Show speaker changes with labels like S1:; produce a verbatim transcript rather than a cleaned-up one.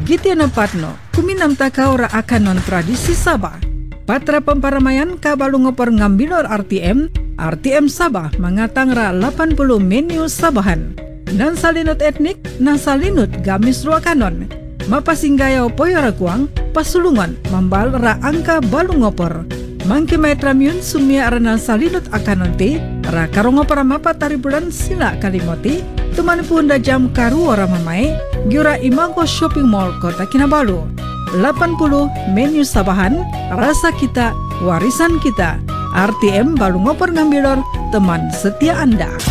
S1: Gitiana Patno, kuminam taka ora akan non tradisi Sabah. Patra pemparamayan kabalu ngopor ngambilor R T M, R T M Sabah mengatang ra delapan puluh menu Sabahan. Nan salinut etnik, nan salinut gamis ruakanon. Mapasinggaya poyora kuang, pasulungan mambal ra angka balu ngopor. Mangki maetramiun sumia aranal salinut akan nanti, ra karongopor mapa tari bulan sila kalimoti, teman punda jam karu orang mamai, giura Imago Shopping Mall Kota Kinabalu. delapan puluh menu Sabahan, rasa kita, warisan kita. R T M balu ngopor ngambilor, teman setia Anda.